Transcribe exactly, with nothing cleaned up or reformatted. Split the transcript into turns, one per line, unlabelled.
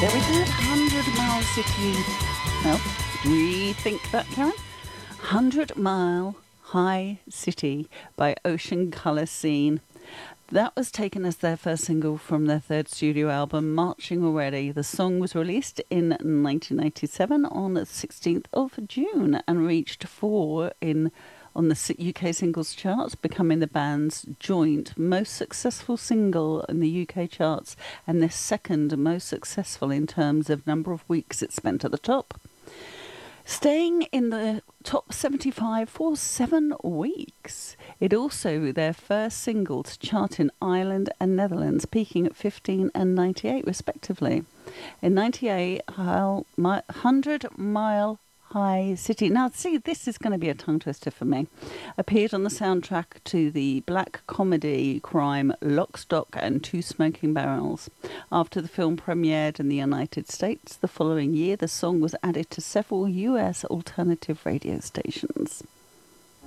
There we go, Hundred Mile City. Well, rethink that, Karen. Hundred Mile High City by Ocean Colour Scene. That was taken as their first single from their third studio album, Marching Already. The song was released in nineteen ninety-seven on the sixteenth of June and reached four in on the U K singles charts, becoming the band's joint most successful single in the U K charts and their second most successful in terms of number of weeks it spent at the top. Staying in the top seventy-five for seven weeks. It also their first single to chart in Ireland and Netherlands, peaking at fifteen and ninety-eight respectively. In ninety-eight, Hundred Mile High City. Now, see, this is going to be a tongue twister for me. Appeared on the soundtrack to the black comedy crime Lock, Stock and Two Smoking Barrels. After the film premiered in the United States the following year, the song was added to several U S alternative radio stations.